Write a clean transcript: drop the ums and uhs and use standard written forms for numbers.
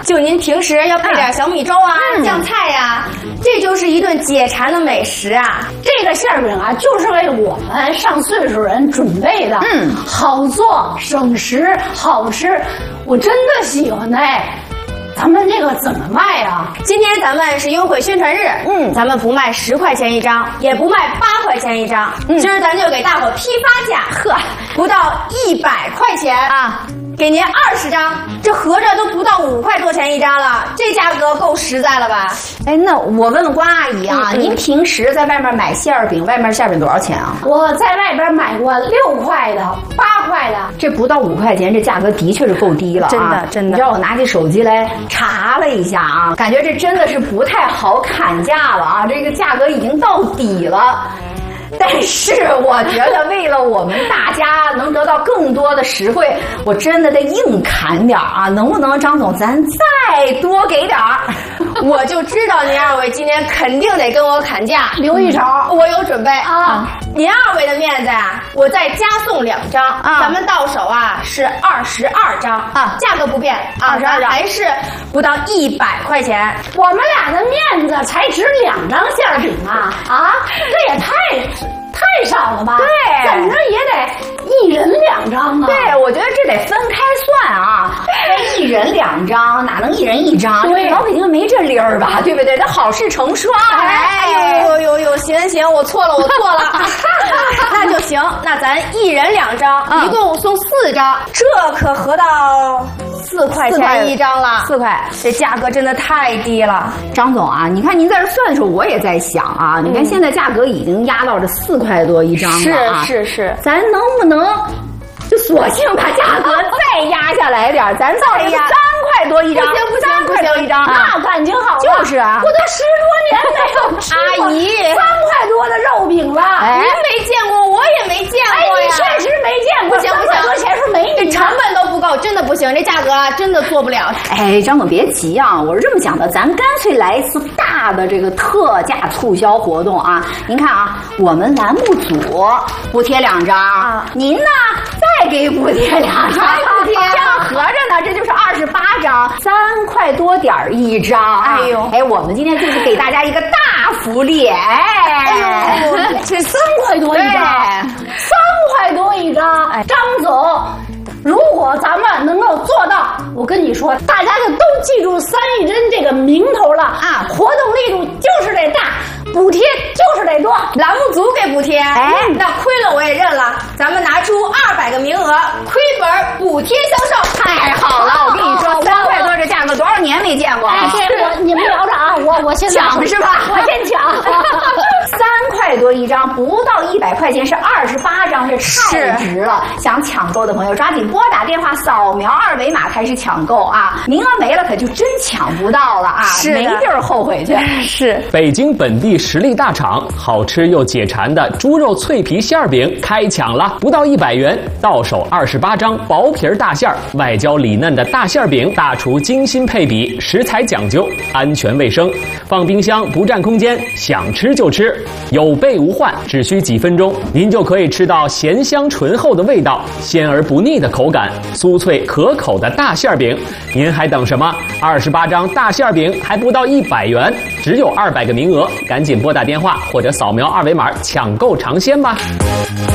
就您平时要配点小米粥啊、酱菜呀，这就是一顿解馋的美食啊。 这个馅饼啊，就是为我们上岁数人准备的。好做、省时、好吃，我真的喜欢哎。咱们这个怎么卖啊？ 今天咱们是优惠宣传日，咱们不卖10块钱一张，也不卖8块钱一张，今儿咱就给大伙批发价，不到100块钱啊，给您20张，这合着都不到5块多钱一张了，这价格够实在了吧？ 哎，那我问问关阿姨啊，您平时在外面买馅饼，外面馅饼多少钱啊？ 我在外边买过6块的、8块的， 这不到5块钱，这价格的确是够低了啊！ 真的。 你知道我拿起手机来查了一下啊，感觉这真的是不太好砍价了啊！这个价格已经到底了。但是我觉得为了我们大家能得到更多的实惠，我真的得硬砍点啊！能不能张总咱再多给点儿？ 我就知道您2位今天肯定得跟我砍价， 留一手， 我有准备啊！您2位的面子啊，我再加送2张啊，咱们到手啊是22张啊，价格不变，22张，还是不到100块钱。 我们俩的面子才值2张馅饼啊！这也太少了吧？ 对， 怎么着也得1人2张啊！ 对，我觉得这得分开算啊，1人2张，哪能1人1张？ 对， 老北京没这理儿吧？对不对？它好事成双。 哎呦，行，我错了，那就行，那咱1人2张，一共送4张，这可合到4块钱一张了。 4块， 这价格真的太低了。 张总啊，你看您在这算的时候，我也在想啊，你看现在价格已经压到这4块多一张了啊， 是， 咱能不能就索性把价格再压下来点，咱到3块多一张， 不行 3块多一张， 那感情好了。 就是啊， 我都10多年没有吃过阿姨 3块多的肉饼了。 您没见过，我也没见过呀。 你确实没见过， 不行 3块多钱是没你这成本都不够，真的不行，这价格啊真的做不了。 哎，张总别急啊，我是这么想的，咱干脆来一次大的这个特价促销活动啊！您看啊，我们栏目组补贴2张，您呢再给补贴2张，这样合着呢，这就是28张，3块多点儿一张。哎，我们今天就是给大家一个大福利， 这3块多一张，3块多一张，张总。如果咱们能够做到，我跟你说，大家就都记住3一针这个名头了啊！活动力度就是得大，补贴就是得多， 栏目组给补贴，那亏了我也认了。咱们拿出200个名额，亏本补贴销售， 太好了！我跟你说，3块多这价格多少年没见过？ 你们聊着啊，我先抢是吧？ 我先抢。 3块多一张，不到100块钱是28张，这太值了！想抢购的朋友抓紧拨打电话，扫描2维码开始抢购啊！名额没了可就真抢不到了啊！没地儿后悔去。 是北京本地实力大厂，好吃又解馋的猪肉脆皮馅饼开抢了，不到100元，到手28张薄皮大馅，外焦里嫩的大馅饼，大厨精心配比，食材讲究，安全卫生，放冰箱不占空间，想吃就吃。有备无患，只需几分钟，您就可以吃到咸香醇厚的味道，鲜而不腻的口感，酥脆可口的大馅饼。您还等什么？28张大馅饼还不到100元，只有200个名额，赶紧拨打电话或者扫描2维码抢购尝鲜吧。